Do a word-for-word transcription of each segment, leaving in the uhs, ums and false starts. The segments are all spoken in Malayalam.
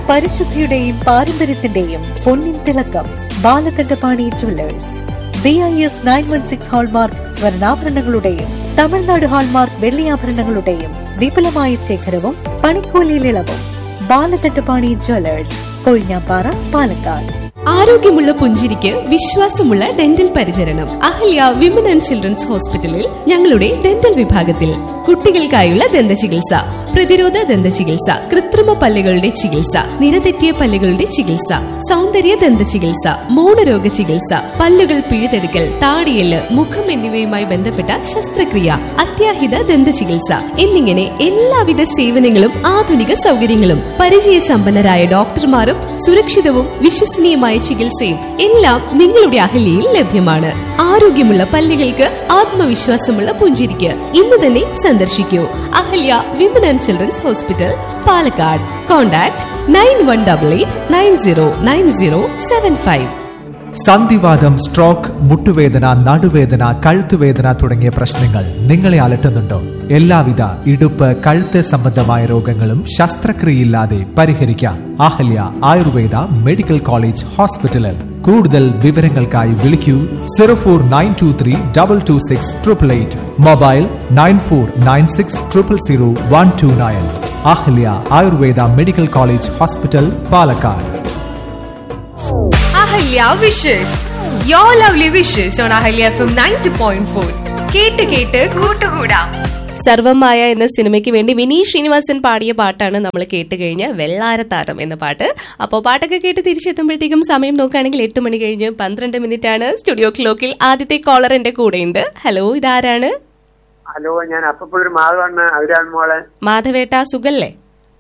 പരിശുദ്ധിയുടെയും പാരമ്പര്യത്തിന്റെയും പൊന്നിൻ തിളക്കം. Balakandapani jewellers. B I S nine one six hallmark സ്വർണ്ണാഭരണങ്ങളുടെയും Tamil Nadu hallmark വെള്ളിയാഭരണങ്ങളുടെയും വിപുലമായ ശേഖരവും പണിക്കൂലിയിൽ ഇളവും. ബാലകണ്ഠപാണി ജുവല്ലേഴ്സ്, കൊഴിഞ്ഞാപ്പാറ, പാലക്കാട്. ആരോഗ്യമുള്ള പുഞ്ചിരിക്ക് വിശ്വാസമുള്ള ഡെന്റൽ പരിചരണം. അഹല്യ വിമൻ ആൻഡ് ചിൽഡ്രൻസ് ഹോസ്പിറ്റലിൽ ഞങ്ങളുടെ ഡെന്റൽ വിഭാഗത്തിൽ കുട്ടികൾക്കായുള്ള ദന്ത ചികിത്സ, പ്രതിരോധ ദന്ത ചികിത്സ, കൃത്രിമ പല്ലുകളുടെ ചികിത്സ, നിരതെറ്റിയ പല്ലുകളുടെ ചികിത്സ, സൗന്ദര്യ ദന്ത ചികിത്സ, മൗനരോഗ ചികിത്സ, പല്ലുകൾ പിഴുതെടുക്കൽ, താടിയെല്ല്, മുഖം എന്നിവയുമായി ബന്ധപ്പെട്ട ശസ്ത്രക്രിയ, അത്യാഹിത ദന്ത ചികിത്സ എന്നിങ്ങനെ എല്ലാവിധ സേവനങ്ങളും ആധുനിക സൗകര്യങ്ങളും പരിചയസമ്പന്നരായ ഡോക്ടർമാരും സുരക്ഷിതവും വിശ്വസനീയമായ ചികിത്സയും എല്ലാം നിങ്ങളുടെ അഹല്യയിൽ ലഭ്യമാണ്. ആരോഗ്യമുള്ള പല്ലുകൾക്ക് ആത്മവിശ്വാസമുള്ള പുഞ്ചിരിക്ക് ഇന്ന് തന്നെ സന്ദർശിക്കൂ. Ahalya women and children's hospital, Palakkad. Contact nine one double eight nine zero nine zero seven five. സന്ധിവാതം, stroke, മുട്ടുവേദന, നടുവേദന, കഴുത്തുവേദന തുടങ്ങിയ പ്രശ്നങ്ങൾ നിങ്ങളെ അലട്ടുന്നുണ്ടോ? എല്ലാവിധ ഇടുപ്പ്, കഴുത്ത് സംബന്ധമായ രോഗങ്ങളും ശസ്ത്രക്രിയയില്ലാതെ പരിഹരിക്കാം. അഹല്യ ആയുർവേദ മെഡിക്കൽ കോളേജ് ഹോസ്പിറ്റലിൽ. കൂടുതൽ വിവരങ്ങൾക്കായി വിളിക്കൂ zero four nine to three double two six triple eight. Mobile nine four nine six triple zero one two nine. Ahalya Ayurveda medical college hospital, Palakkad. Ahalya wishes, your lovely wishes on Ahalya F M ninety point four. കേട്ട് കേട്ട് കൂട്ടുകൂടാം. സർവമായ എന്ന സിനിമയ്ക്ക് വേണ്ടി വിനീത് ശ്രീനിവാസൻ പാടിയ പാട്ടാണ് നമ്മൾ കേട്ട് കഴിഞ്ഞ വെള്ളാരത്താരം എന്ന പാട്ട്. അപ്പോൾ പാട്ടൊക്കെ കേട്ട് തിരിച്ചെത്തുമ്പോഴത്തേക്കും സമയം നോക്കുകയാണെങ്കിൽ എട്ട് മണി കഴിഞ്ഞ് പന്ത്രണ്ട് മിനിറ്റ് ആണ്. സ്റ്റുഡിയോ ക്ലോക്കിൽ ആദ്യത്തെ കോളർ എന്റെ കൂടെയുണ്ട്. ഹലോ, ഇതാരാണ്? ഹലോ, ഞാൻ അപ്പപ്പോഴൊരു മാധവണ്ണ അവരാണ് മോളെ. മാധവേട്ട, സുഖല്ലേ?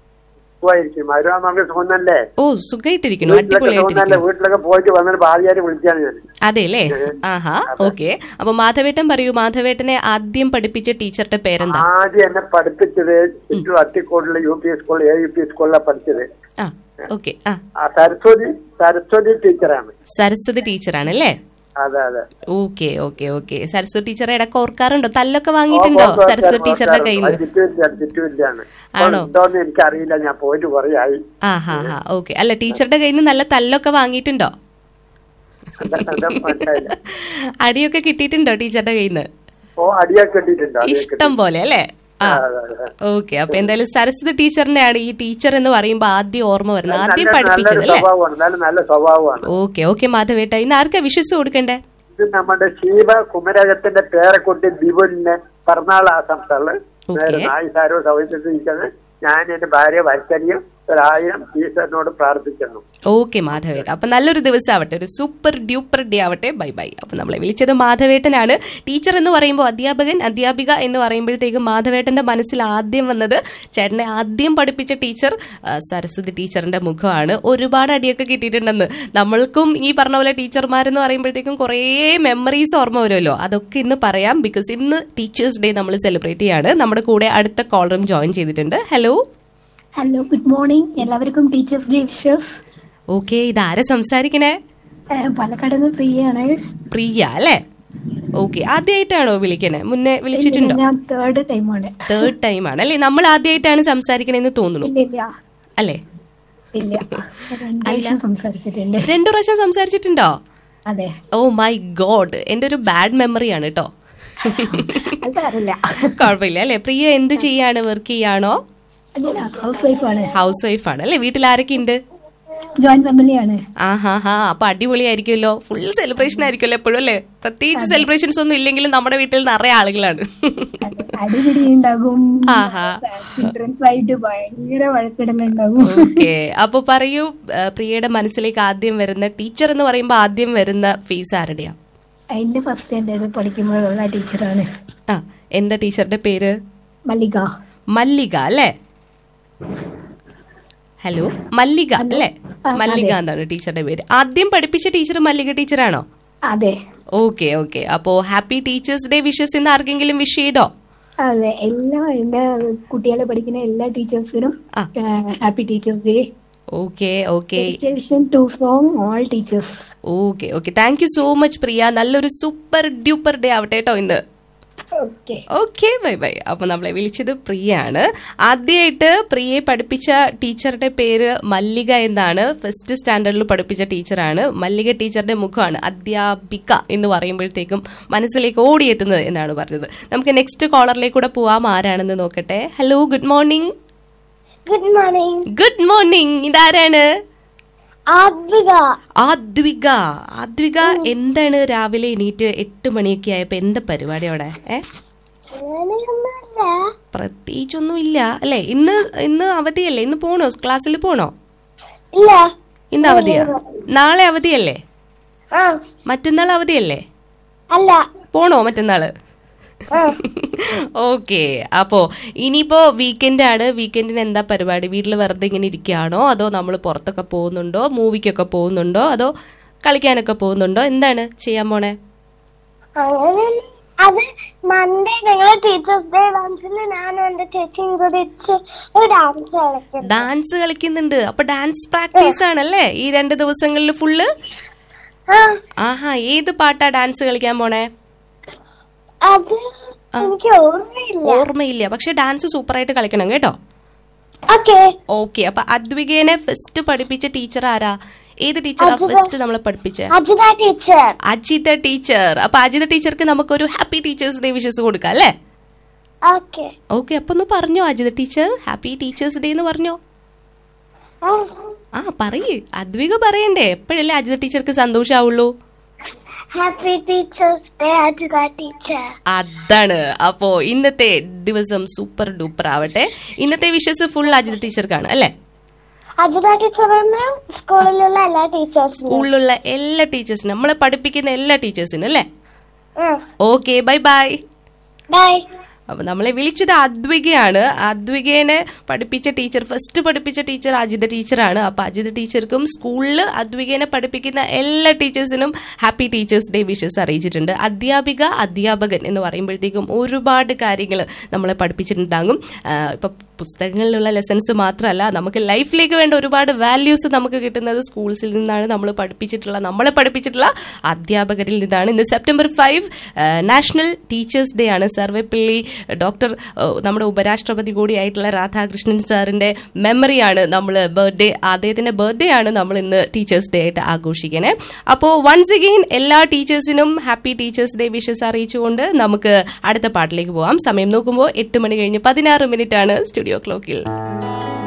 ഓ, സുഖമായിട്ടിരിക്കുന്നു, അടിപൊളിയായിട്ടിരിക്കുന്നു. വീട്ടിലൊക്കെ പോയിട്ട് വന്നിട്ട് ഭാര്യയായിട്ട് വിളിച്ചാണ് ഞാൻ. അതെല്ലേ? ആഹാ, ഓക്കെ. അപ്പൊ മാധവേട്ടൻ പറയൂ, മാധവേട്ടനെ ആദ്യം പഠിപ്പിച്ച ടീച്ചറുടെ പേരെന്താ? ആദ്യം എന്നെ പഠിപ്പിച്ചത് അത്തിക്കോട്ടിലെ U P school A U P സ്കൂളിലാണ് പഠിച്ചത്. ഓക്കെ. സരസ്വതി സരസ്വതി ടീച്ചറാണ്. സരസ്വതി ടീച്ചറാണല്ലേ? അതെ അതെ. Okay okay okay. സരസ്വതി ടീച്ചറെ ഇടയ്ക്ക് ഓർക്കാറുണ്ടോ? തല്ലൊക്കെ വാങ്ങിയിട്ടുണ്ടോ സരസ്വതി ടീച്ചറുടെ കയ്യിൽ നിന്ന്? ആണോ? എനിക്കറിയില്ല, ഞാൻ പോയിട്ട് കുറേയായി. ആ ഹാ ഹാ, ഓക്കെ. അല്ല, ടീച്ചറുടെ കയ്യിൽ നിന്ന് നല്ല തല്ലൊക്കെ വാങ്ങിയിട്ടുണ്ടോ? അടിയൊക്കെ കിട്ടിയിട്ടുണ്ടോ ടീച്ചറുടെ കയ്യിൽ നിന്ന്? ഓ, അടിയൊക്കെ കിട്ടിയിട്ടുണ്ടോ? ഇഷ്ടം പോലെ അല്ലേ? ആ, ഓക്കെ. അപ്പൊ എന്തായാലും സരസ്വതി ടീച്ചറിനെയാണ് ഈ ടീച്ചർ എന്ന് പറയുമ്പോ ആദ്യം ഓർമ്മ വരുന്നത്, ആദ്യം പഠിപ്പിച്ചത് അല്ലേ? നല്ല സ്വഭാവമാണ്. ഓക്കെ ഓക്കെ മാധവേട്ട, ഇന്ന് ആർക്കാ വിശ്വസ് കൊടുക്കണ്ടേ? ഇത് നമ്മുടെ ശിവ കുമരകത്തിന്റെ പേരക്കുട്ടി ബിബുലിന് പിറന്നാൾ ആശംസകള്. നായിസാരോ സൗകര്യത്തിരിക്കുന്നത് ഞാൻ എന്റെ ഭാര്യ വത്സരിയും ഒരായിരം ടീച്ചറിനോട് പ്രാർത്ഥിക്കുന്നു. ഓക്കെ മാധവേട്ട, അപ്പൊ നല്ലൊരു ദിവസം ആവട്ടെ, ഒരു സൂപ്പർ ഡ്യൂപ്പർ ഡേ ആവട്ടെ. Bye bye. അപ്പൊ നമ്മളെ വിളിച്ചത് മാധവേട്ടനാണ്. ടീച്ചർ എന്ന് പറയുമ്പോൾ, അധ്യാപകൻ അധ്യാപിക എന്ന് പറയുമ്പോഴത്തേക്കും മാധവേട്ടന്റെ മനസ്സിൽ ആദ്യം വന്നത് ചേട്ടനെ ആദ്യം പഠിപ്പിച്ച ടീച്ചർ സരസ്വതി ടീച്ചറിന്റെ മുഖമാണ്. ഒരുപാട് അടിയൊക്കെ കിട്ടിയിട്ടുണ്ടെന്ന്. നമ്മൾക്കും ഈ പറഞ്ഞ പോലെ ടീച്ചർമാരെന്ന് പറയുമ്പോഴത്തേക്കും കുറേ മെമ്മറീസ് ഓർമ്മ വരുമല്ലോ, അതൊക്കെ ഇന്ന് പറയാം. ബിക്കോസ് ഇന്ന് ടീച്ചേഴ്സ് ഡേ നമ്മൾ സെലിബ്രേറ്റ് ചെയ്യാണ്. നമ്മുടെ കൂടെ അടുത്ത കോളറും ജോയിൻ ചെയ്തിട്ടുണ്ട്. Hello hello, good morning. എല്ലാവർക്കും ടീച്ചേഴ്സ് ഡേ വിഷസ്. ഓക്കെ, ഇതാരാ സംസാരിക്കണേ? പാലക്കാട് നിന്ന് പ്രിയയാണ്. പ്രിയ അല്ലേ? ഓക്കെ. ആദ്യമായിട്ടാണോ വിളിക്കണേ? മുന്നേ വിളിച്ചിട്ടുണ്ടോ? തേർഡ് ടൈമാണ്. തേർഡ് ടൈം ആണ് അല്ലേ? നമ്മൾ ആദ്യമായിട്ടാണ് സംസാരിക്കണേന്ന് തോന്നുന്നു അല്ലേ? രണ്ടു പ്രാവശ്യം സംസാരിച്ചിട്ടുണ്ടോ? അതെ. ഓ മൈ ഗോഡ്, എന്റെ ഒരു ബാഡ് മെമ്മറിയാണ് കേട്ടോ. കുഴപ്പമില്ല അല്ലേ? പ്രിയ എന്ത് ചെയ്യാണ്? വർക്ക് ചെയ്യാണോ? ഹൗസ് വൈഫ് ആണ് അല്ലേ? വീട്ടിൽ ആരൊക്കെ ഉണ്ട്? ജോയിന്റ് ഫാമിലിയാണ്. ആഹാ ഹാ, അപ്പൊ അടിപൊളിയായിരിക്കുമല്ലോ. ഫുൾ സെലിബ്രേഷൻ ആയിരിക്കുമല്ലോ എപ്പോഴും അല്ലേ? പ്രത്യേകിച്ച് സെലിബ്രേഷൻസ് ഒന്നും ഇല്ലെങ്കിലും നമ്മുടെ വീട്ടിൽ നിറയെ ആളുകളാണ്. അടിപിടി ഉണ്ടാകും, ചിൽഡ്രൻസ് ആയിട്ട് ഭയങ്കര വഴക്കിടലുണ്ടാകും. ഓക്കെ, അപ്പൊ പറയൂ, പ്രിയയുടെ മനസ്സിലേക്ക് ആദ്യം വരുന്ന ടീച്ചർ എന്ന് പറയുമ്പോ ആദ്യം വരുന്ന ഫേസ് ആരുടെയാ? എന്റെ ഫസ്റ്റ് സ്റ്റാൻഡേർഡ് പഠിക്കുമ്പോഴുള്ള ടീച്ചറാണ്. ആ, എന്താ ടീച്ചറുടെ പേര്? മല്ലിക. മല്ലിക അല്ലേ? ഹലോ, മല്ലിക അല്ലേ? മല്ലിക എന്നാണ് ടീച്ചറുടെ പേര്. ആദ്യം പഠിപ്പിച്ച ടീച്ചർ മല്ലിക ടീച്ചറാണോ? അതെ. Okay okay. അപ്പോ ഹാപ്പി ടീച്ചേഴ്സ് ഡേ വിഷസ് ഇന്ന് ആർക്കെങ്കിലും വിഷ് ചെയ്തോ? അതെ, എല്ലാ എന്റെ കുട്ടികളെ പഠിക്കുന്ന എല്ലാ ടീച്ചേഴ്സിനും happy teachers day. Okay okay. All teachers. Okay okay. Thank you so much പ്രിയ. നല്ലൊരു സൂപ്പർ ഡ്യൂപ്പർ ഡേ ആവട്ടെ കേട്ടോ ഇന്ന്. Okay, bye bye. അപ്പൊ നമ്മളെ വിളിച്ചത് പ്രിയയാണ്. ആദ്യമായിട്ട് പ്രിയയെ പഠിപ്പിച്ച ടീച്ചറുടെ പേര് മല്ലിക എന്നാണ്. ഫസ്റ്റ് സ്റ്റാൻഡേർഡിൽ പഠിപ്പിച്ച ടീച്ചറാണ്. മല്ലിക ടീച്ചറുടെ മുഖമാണ് അധ്യാപിക എന്ന് പറയുമ്പോഴത്തേക്കും മനസ്സിലേക്ക് ഓടിയെത്തുന്നത് എന്നാണ് പറഞ്ഞത്. നമുക്ക് നെക്സ്റ്റ് കോളറിലേക്ക് കൂടെ പോവാം. ആരാണെന്ന് നോക്കട്ടെ. Hello, good morning. Good morning. Good morning. ഇതാരാണ്? ആദ്വിക. ആദ്വിക. ആദ്വിക, എന്താണ് രാവിലെ എണീറ്റ് എട്ട് മണിയൊക്കെ ആയപ്പോ എന്താ പരിപാടി അവിടെ? ഏ പ്രത്യേകിച്ചൊന്നും ഇല്ല അല്ലെ? ഇന്ന് ഇന്ന് അവധിയല്ലേ? ഇന്ന് പോണോ? ക്ലാസ്സിൽ പോണോ? ഇല്ല, ഇന്ന് അവധിയാ. നാളെ അവധിയല്ലേ? മറ്റന്നാൾ അവധിയല്ലേ? അല്ല. പോണോ മറ്റന്നാള്? ഓക്കെ. അപ്പോ ഇനിയിപ്പോ വീക്കെൻഡ് ആണ്. വീക്കെൻഡിന് എന്താ പരിപാടി? വീട്ടിൽ വെറുതെ ഇങ്ങനെ ഇരിക്കുകയാണോ, അതോ നമ്മൾ പുറത്തൊക്കെ പോകുന്നുണ്ടോ, മൂവിക്കൊക്കെ പോകുന്നുണ്ടോ, അതോ കളിക്കാനൊക്കെ പോകുന്നുണ്ടോ? എന്താണ് ചെയ്യാൻ പോണേ? അത് മൺഡേ ഞങ്ങളെ ടീച്ചേഴ്സ് ഡേ ഡാൻസിൽ ഞാനും എന്റെ ചേച്ചിയും കൂടി ഡാൻസ് കളിക്കും. ഡാൻസ് കളിക്കുന്നുണ്ട്. അപ്പൊ ഡാൻസ് പ്രാക്ടീസ് ആണല്ലേ ഈ രണ്ട് ദിവസങ്ങളിൽ ഫുള്ള്? ആഹാ, ഏത് പാട്ടാ ഡാൻസ് കളിക്കാൻ പോണേ? അത് എനിക്ക് ഓർമ്മയില്ല. ഓർമ്മയില്ല, പക്ഷെ ഡാൻസ് സൂപ്പറായിട്ട് കളിക്കണം കേട്ടോ. ഓക്കെ. അപ്പൊ അദ്വികേനെ ഫസ്റ്റ് പഠിപ്പിച്ച ടീച്ചർ ആരാ? ഏത് ടീച്ചറാ ഫസ്റ്റ് നമ്മളെ പഠിപ്പിച്ച? അജിത ടീച്ചർ. അജിത ടീച്ചർ. അപ്പൊ അജിത ടീച്ചർക്ക് നമുക്കൊരു ഹാപ്പി ടീച്ചേഴ്സ് ഡേ വിഷസ് കൊടുക്കാം അല്ലേ? ഓക്കെ. അപ്പൊ ഒന്ന് പറഞ്ഞോ Ajitha teacher, happy teachers day എന്ന് പറഞ്ഞോ. ആ പറയ്, അദ്വിക പറയണ്ടേ, എപ്പോഴല്ലേ അജിത ടീച്ചർക്ക് സന്തോഷാവുള്ളൂ. Happy teachers day Ajitha teacher. അതാണ്. അപ്പോ ഇന്നത്തെ ദിവസം സൂപ്പർ ഡൂപ്പർ ആവട്ടെ. ഇന്നത്തെ വിഷസ് ഫുൾ അജിത ടീച്ചർക്കാണ് അല്ലേ? അജിത ടീച്ചറിന് സ്കൂളിലുള്ള എല്ലാ ടീച്ചേഴ്സിനും, സ്കൂളിലുള്ള എല്ലാ ടീച്ചേഴ്സിനും, നമ്മളെ പഠിപ്പിക്കുന്ന എല്ലാ ടീച്ചേഴ്സിനും അല്ലേ? Okay, bye bye. ബൈ. അപ്പൊ നമ്മളെ വിളിച്ചത് അദ്വികയാണ്. അദ്വികേനെ പഠിപ്പിച്ച ടീച്ചർ, ഫസ്റ്റ് പഠിപ്പിച്ച ടീച്ചർ അജിത ടീച്ചറാണ്. അപ്പൊ അജിത ടീച്ചർക്കും സ്കൂളിൽ അദ്വികേനെ പഠിപ്പിക്കുന്ന എല്ലാ ടീച്ചേഴ്സിനും ഹാപ്പി ടീച്ചേഴ്സ് ഡേ വിഷസ് അറിയിച്ചിട്ടുണ്ട്. അധ്യാപിക, അധ്യാപകൻ എന്ന് പറയുമ്പോഴത്തേക്കും ഒരുപാട് കാര്യങ്ങൾ നമ്മളെ പഠിപ്പിച്ചിട്ടുണ്ടാകും. ഇപ്പൊ പുസ്തകങ്ങളിലുള്ള ലെസൺസ് മാത്രമല്ല, നമുക്ക് ലൈഫിലേക്ക് വേണ്ട ഒരുപാട് വാല്യൂസ് നമുക്ക് കിട്ടുന്നത് സ്കൂൾസിൽ നിന്നാണ്. നമ്മൾ പഠിപ്പിച്ചിട്ടുള്ള നമ്മളെ പഠിപ്പിച്ചിട്ടുള്ള അധ്യാപകരിൽ നിന്നാണ്. ഇന്ന് September five national teachers day ആണ്. സർവേപ്പള്ളി ഡോക്ടർ നമ്മുടെ ഉപരാഷ്ട്രപതി കൂടിയായിട്ടുള്ള രാധാകൃഷ്ണൻ സാറിന്റെ മെമ്മറിയാണ് നമ്മൾ ബർത്ത്ഡേ, അദ്ദേഹത്തിന്റെ ബർത്ത്ഡേ ആണ് നമ്മൾ ഇന്ന് ടീച്ചേഴ്സ് ഡേ ആയിട്ട് ആഘോഷിക്കണേ. അപ്പോൾ വൺസ് അഗെയിൻ എല്ലാ ടീച്ചേഴ്സിനും ഹാപ്പി ടീച്ചേഴ്സ് ഡേ വിഷസ് അറിയിച്ചുകൊണ്ട് നമുക്ക് അടുത്ത പാട്ടിലേക്ക് പോവാം. സമയം നോക്കുമ്പോൾ എട്ട് മണി കഴിഞ്ഞ് പതിനാറ് മിനിറ്റ് ആണ് സ്റ്റുഡിയോ ക്ലോക്കിൽ.